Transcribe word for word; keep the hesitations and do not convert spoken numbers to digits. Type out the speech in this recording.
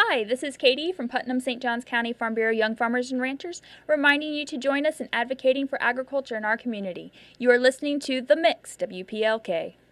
Hi, this is Katie from Putnam Saint Johns County Farm Bureau Young Farmers and Ranchers, reminding you to join us in advocating for agriculture in our community. You are listening to The Mix, W P L K.